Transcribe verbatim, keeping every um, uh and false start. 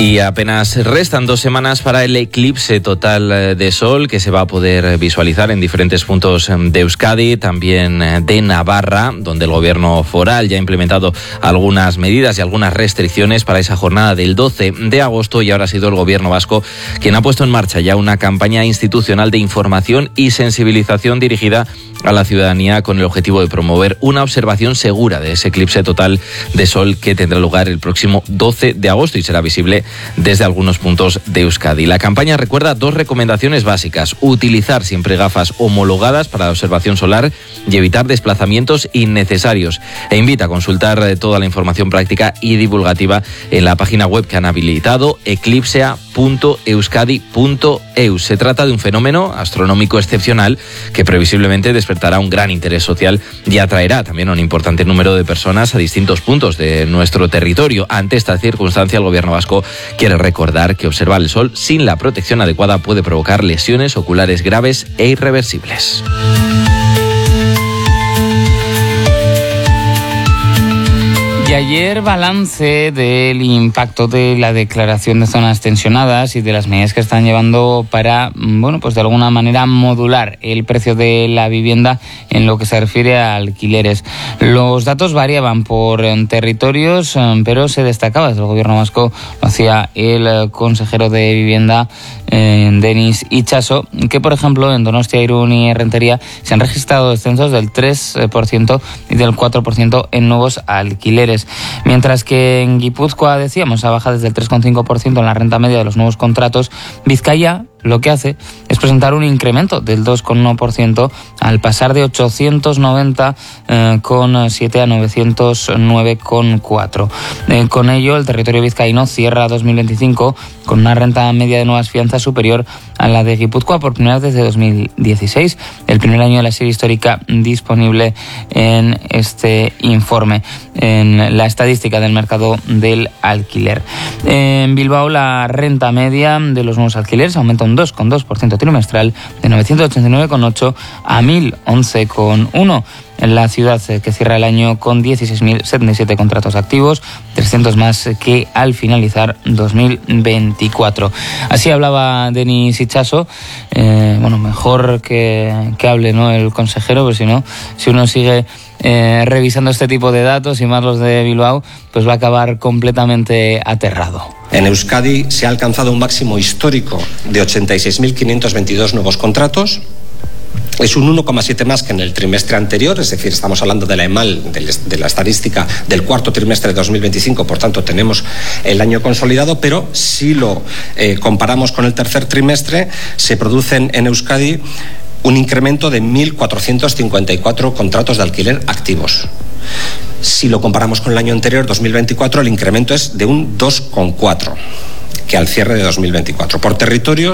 Y apenas restan dos semanas para el eclipse total de sol que se va a poder visualizar en diferentes puntos de Euskadi, también de Navarra, donde el gobierno foral ya ha implementado algunas medidas y algunas restricciones para esa jornada del doce de agosto, y ahora ha sido el gobierno vasco quien ha puesto en marcha ya una campaña institucional de información y sensibilización dirigida a la ciudadanía con el objetivo de promover una observación segura de ese eclipse total de sol que tendrá lugar el próximo doce de agosto y será visible desde algunos puntos de Euskadi. La campaña recuerda dos recomendaciones básicas: utilizar siempre gafas homologadas para la observación solar y evitar desplazamientos innecesarios, e invita a consultar toda la información práctica y divulgativa en la página web que han habilitado, eclipsea punto euskadi punto e u. Se trata de un fenómeno astronómico excepcional que previsiblemente despertará un gran interés social y atraerá también a un importante número de personas a distintos puntos de nuestro territorio. Ante esta circunstancia, el gobierno vasco quiere recordar que observar el sol sin la protección adecuada puede provocar lesiones oculares graves e irreversibles. Y ayer balance del impacto de la declaración de zonas tensionadas y de las medidas que están llevando para, bueno, pues de alguna manera modular el precio de la vivienda en lo que se refiere a alquileres. Los datos variaban por territorios, pero se destacaba desde el gobierno vasco, lo hacía el consejero de vivienda, eh, Denis Itxaso, que por ejemplo en Donostia, Irún y Rentería se han registrado descensos del tres por ciento y del cuatro por ciento en nuevos alquileres. Mientras que en Guipúzcoa, decíamos, ha bajado desde el tres coma cinco por ciento en la renta media de los nuevos contratos. Vizcaya lo que hace es presentar un incremento del dos coma uno por ciento al pasar de ochocientos noventa coma siete a novecientos nueve coma cuatro. Eh, con ello, el territorio vizcaíno cierra dos mil veinticinco con una renta media de nuevas fianzas superior a la de Guipúzcoa por primera vez desde dos mil dieciséis, el primer año de la serie histórica disponible en este informe, en la estadística del mercado del alquiler. En Bilbao, la renta media de los nuevos alquileres aumenta un dos coma dos por ciento trimestral, de novecientos ochenta y nueve coma ocho a mil once coma uno. En la ciudad, que cierra el año con dieciséis mil setenta y siete contratos activos, trescientos más que al finalizar dos mil veinticuatro. Así hablaba Denis Itxaso. Eh, bueno, mejor que, que hable, ¿no?, el consejero, porque si no, si uno sigue eh, revisando este tipo de datos y más los de Bilbao, pues va a acabar completamente aterrado. En Euskadi se ha alcanzado un máximo histórico de ochenta y seis mil quinientos veintidós nuevos contratos. Es un uno coma siete más que en el trimestre anterior, es decir, estamos hablando de la EMAL, de la estadística del cuarto trimestre de dos mil veinticinco, por tanto tenemos el año consolidado, pero si lo eh, comparamos con el tercer trimestre, se producen en Euskadi un incremento de mil cuatrocientos cincuenta y cuatro contratos de alquiler activos. Si lo comparamos con el año anterior, dos mil veinticuatro, el incremento es de un dos coma cuatro, que al cierre de dos mil veinticuatro. Por territorio,